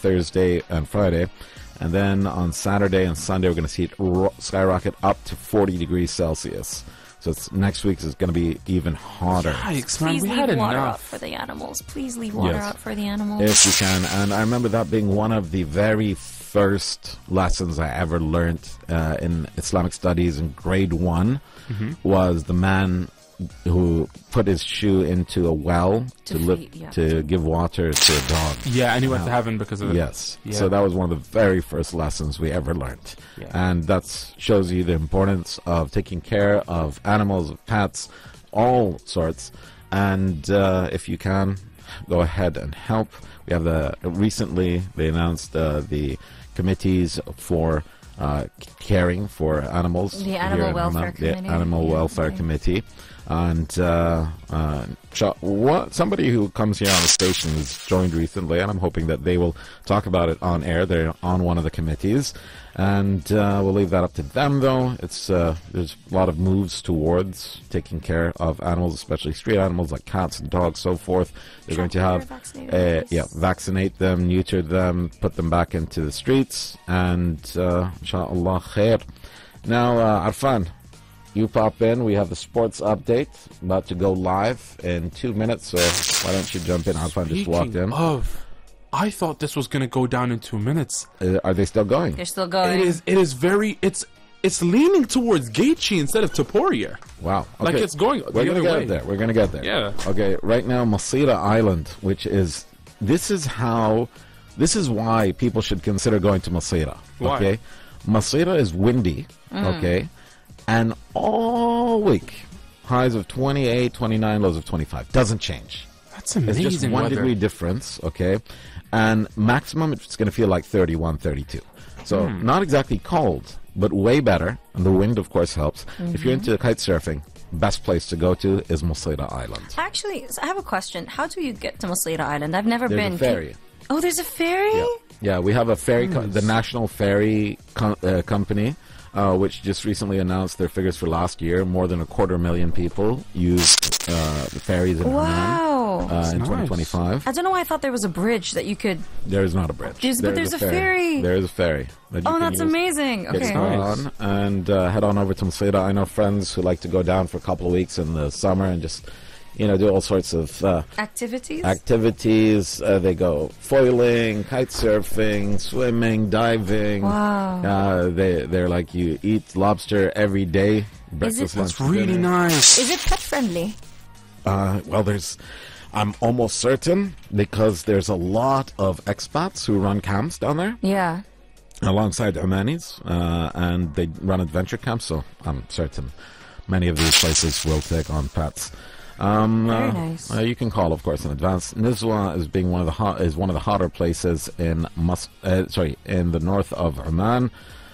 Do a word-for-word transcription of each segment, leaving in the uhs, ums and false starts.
Thursday and Friday. And then on Saturday and Sunday, we're going to see it ro- skyrocket up to forty degrees Celsius. So it's, next week is going to be even hotter. Yikes, man, Please we leave had water enough. out for the animals. Please leave water Yes. out for the animals. If you can. And I remember that being one of the very first lessons I ever learned uh, in Islamic studies in grade one Mm-hmm. was the man who put his shoe into a well To to, live, feed- yeah. to give water to a dog. Yeah, and he went to heaven because of it. Yes. Yeah. So that was one of the very first lessons we ever learned. Yeah. And that shows you the importance of taking care of animals, of pets, all sorts. And uh, if you can, go ahead and help. We have the, recently they announced uh, the committees for uh, caring for animals. The here Animal in Welfare Oman, Committee. The Animal Yeah, Welfare okay. Committee. And uh, uh, Sha- what, somebody who comes here on the station has joined recently, and I'm hoping that they will talk about it on air. They're on one of the committees, and uh, we'll leave that up to them, though. It's uh, there's a lot of moves towards taking care of animals, especially street animals like cats and dogs, so forth. They're going to have, Vaccinated uh, animals. yeah, vaccinate them, neuter them, put them back into the streets, and uh, inshallah khair. Now, uh, Arfan, you pop in. We have the sports update about to go live in two minutes. So why don't you jump in? Arfan just walked Speaking in. of, I thought this was gonna go down in two minutes. Uh, are they still going? They're still going. It is. It is very. It's. It's leaning towards Gaethje instead of Taporia. Wow. Like Okay. it's going the We're gonna other get way. there. We're gonna get there. Yeah. Okay. Right now, Masira Island, which is this is how this is why people should consider going to Masira. Why? Okay. Masira is windy. Okay. And all week, highs of twenty-eight, twenty-nine, lows of twenty-five. Doesn't change. That's It's amazing. just one weather. degree difference, okay? And maximum, it's going to feel like thirty-one, thirty-two. So Hmm. not exactly cold, but way better. And the wind, of course, helps. If you're into kite surfing, best place to go to is Musayda Island. Actually, I have a question. How do you get to Musayda Island? I've never There's been. a ferry. Oh, there's a ferry? Yeah. Yeah, we have a ferry, co- the National Ferry co- uh, Company, uh, which just recently announced their figures for last year. More than a quarter million people used uh, the ferries in Wow. Oman uh, in nice. twenty twenty-five. I don't know why I thought there was a bridge that you could. There is not a bridge. There's- but there's a ferry. There is a ferry. that you Oh, can that's use. amazing. Get Okay. on and uh, head on over to Musayda. I know friends who like to go down for a couple of weeks in the summer and just, you know, do all sorts of uh, Activities? activities. Uh, they go foiling, kite surfing, swimming, diving. Wow. Uh, they they're like you eat lobster every day. Breakfast, lunch, That's really dinner. nice. Is it pet friendly? Uh, well, there's. I'm almost certain because there's a lot of expats who run camps down there. Yeah. Alongside Omanis, uh, and they run adventure camps, so I'm certain many of these places will take on pets. Um, Very uh, nice. uh, you can call, of course, in advance. Nizwa is being one of the hot, is one of the hotter places in Mus- uh, sorry in the north of Oman.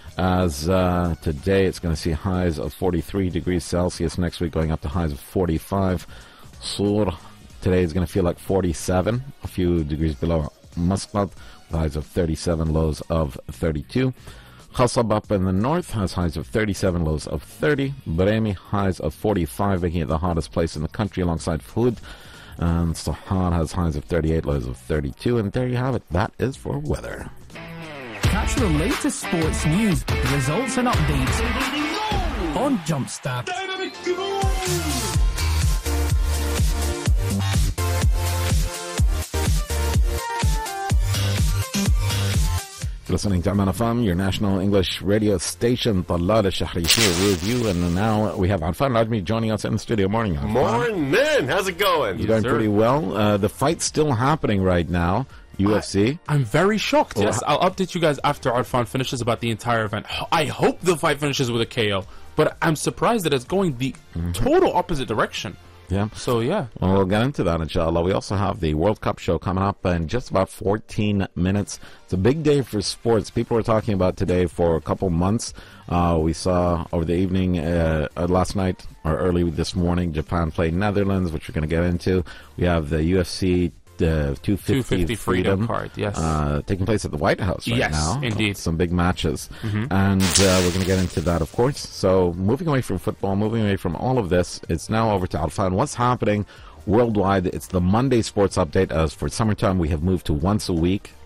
As uh, today, it's going to see highs of forty-three degrees Celsius. Next week, going up to highs of forty-five. Sur today is going to feel like forty-seven, a few degrees below Muscat. Highs of thirty-seven, lows of thirty-two. Khasab up in the north has highs of thirty-seven, lows of thirty. Bremi highs of forty-five, making it the hottest place in the country alongside Food. And Sahar has highs of thirty-eight, lows of thirty-two. And there you have it. That is for weather. Catch the latest sports news, results and updates on Jumpstart. Listening to Aman F M, your national English radio station. Talal al-Shahri here with you. And now we have Arfan Rajmi joining us in the studio. Morning, Arfan. Morning! How's it going? You're doing sir. pretty well. Uh, the fight's still happening right now. U F C. I'm very shocked. Oh, Yes, h- I'll update you guys after Arfan finishes about the entire event. H- I hope the fight finishes with a K O, but I'm surprised that it's going the total opposite direction. Yeah. So yeah, Well, we'll get into that, inshallah. We also have the World Cup show coming up in just about fourteen minutes. It's a big day for sports. People were talking about today for a couple months. Uh, we saw over the evening, uh, uh, last night, or early this morning, Japan played Netherlands, which we're going to get into. We have the U F C uh, two fifty, two fifty Freedom Freedom card, yes. uh, taking place at the White House right Yes, now. indeed. Some big matches. And uh, we're going to get into that, of course. So moving away from football, moving away from all of this, it's now over to Alfan. What's happening worldwide? It's the Monday Sports Update. As for summertime, we have moved to once a week.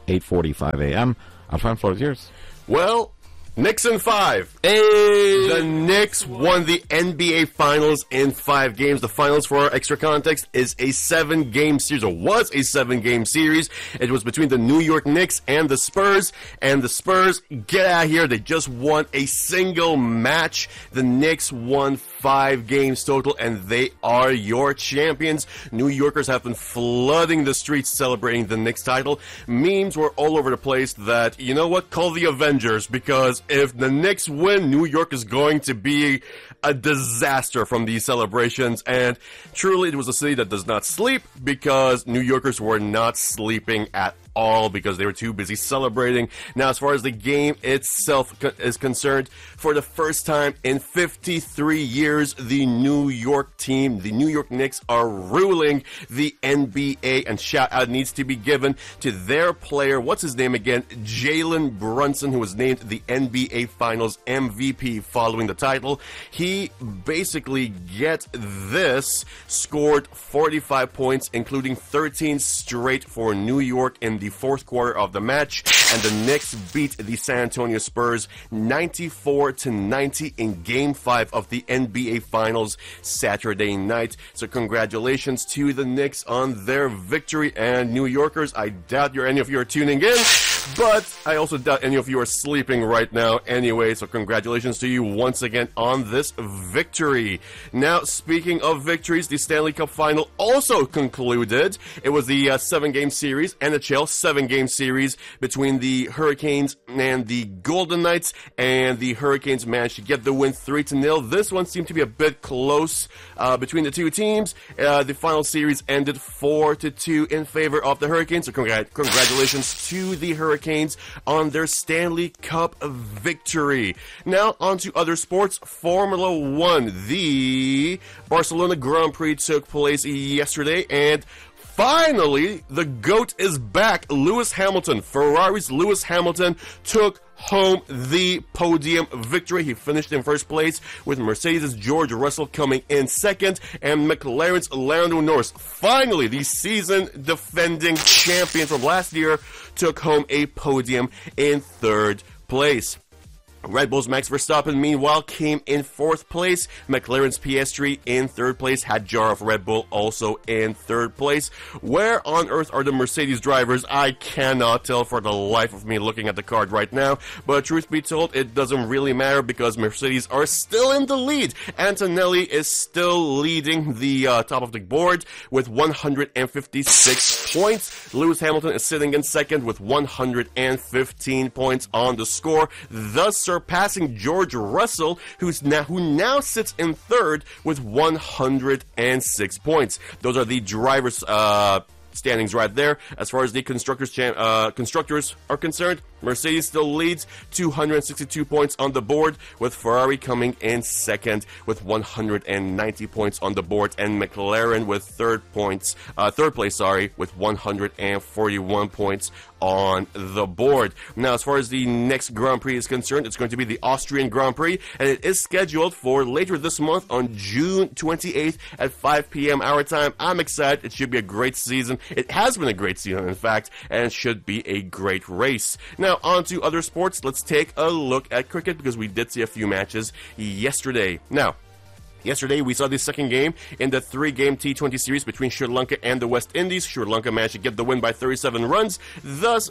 eight forty-five a.m. Alfan, floor is yours. Well, Knicks in five. Hey! The Knicks won the N B A Finals in five games. The Finals, for our extra context, is a seven-game series, or was a seven-game series. It was between the New York Knicks and the Spurs, and the Spurs, get out of here, they just won a single match. The Knicks won five games total, and they are your champions. New Yorkers have been flooding the streets celebrating the Knicks title. Memes were all over the place that, you know what, call the Avengers, because if the Knicks win, New York is going to be a disaster from these celebrations. And truly, it was a city that does not sleep, because New Yorkers were not sleeping at all because they were too busy celebrating. Now, as far as the game itself co- is concerned, for the first time in fifty-three years, the New York team, the New York Knicks, are ruling the N B A, and shout out needs to be given to their player, what's his name again, Jalen Brunson, who was named the N B A Finals M V P following the title. He basically, get this, scored forty-five points, including thirteen straight for New York in the fourth quarter of the match, and the Knicks beat the San Antonio Spurs ninety-four to ninety in Game five of the N B A Finals Saturday night. So congratulations to the Knicks on their victory, and New Yorkers, I doubt you're any of you are tuning in, but I also doubt any of you are sleeping right now anyway, so congratulations to you once again on this victory. Now, speaking of victories, the Stanley Cup Final also concluded. It was the uh, seven-game series, N H L seven-game series between the Hurricanes and the Golden Knights, and the Hurricanes managed to get the win three to nil. This one seemed to be a bit close uh, between the two teams. Uh, the final series ended four to two in favor of the Hurricanes, so congr- congratulations to the Hurricanes on their Stanley Cup victory. Now, on to other sports. Formula One. The Barcelona Grand Prix took place yesterday, and finally, the GOAT is back. Lewis Hamilton, Ferrari's Lewis Hamilton, took home the podium victory. He finished in first place, with Mercedes' George Russell coming in second, and McLaren's Lando Norris, finally the season defending champion from last year, took home a podium in third place. Red Bull's Max Verstappen, meanwhile, came in fourth place. McLaren's Piastri in third place. Hadjar of Red Bull also in third place. Where on earth are the Mercedes drivers? I cannot tell for the life of me looking at the card right now. But truth be told, it doesn't really matter because Mercedes are still in the lead. Antonelli is still leading the uh, top of the board with one hundred fifty-six points. Lewis Hamilton is sitting in second with one hundred fifteen points on the score, thus surpassing George Russell, who's now, who now sits in third with one hundred six points. Those are the drivers' uh, standings right there. As far as the constructors cha- uh, constructors are concerned, Mercedes still leads, two hundred sixty-two points on the board, with Ferrari coming in second with one hundred ninety points on the board, and McLaren with third points, uh, third place, sorry, with one hundred forty-one points on the board. Now, as far as the next Grand Prix is concerned, it's going to be the Austrian Grand Prix, and it is scheduled for later this month on June twenty-eighth at five p.m. our time. I'm excited. It should be a great season. It has been a great season, in fact, and it should be a great race. Now, on to other sports. Let's take a look at cricket, because we did see a few matches yesterday. Now, yesterday, we saw the second game in the three-game T twenty series between Sri Lanka and the West Indies. Sri Lanka managed to get the win by thirty-seven runs, thus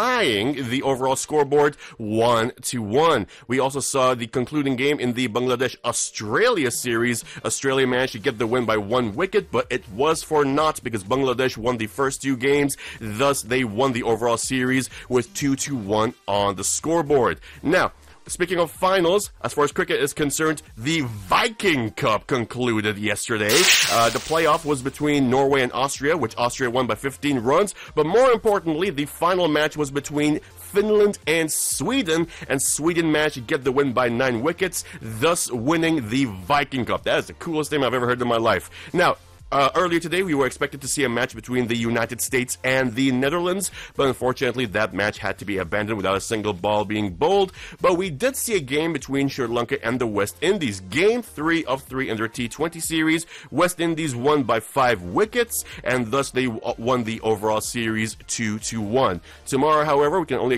tying the overall scoreboard one to one. We also saw the concluding game in the Bangladesh-Australia series. Australia managed to get the win by one wicket, but it was for naught because Bangladesh won the first two games. Thus, they won the overall series with two to one on the scoreboard. Now, speaking of finals, as far as cricket is concerned, the Viking Cup concluded yesterday. Uh, the playoff was between Norway and Austria, which Austria won by fifteen runs. But more importantly, the final match was between Finland and Sweden, and Sweden managed to get the win by nine wickets, thus winning the Viking Cup. That is the coolest thing I've ever heard in my life. Now, Uh, earlier today, we were expected to see a match between the United States and the Netherlands, but unfortunately, that match had to be abandoned without a single ball being bowled. But we did see a game between Sri Lanka and the West Indies. Game three of three in their T twenty series. West Indies won by five wickets, and thus they w- won the overall series two to one. Tomorrow, however, we can only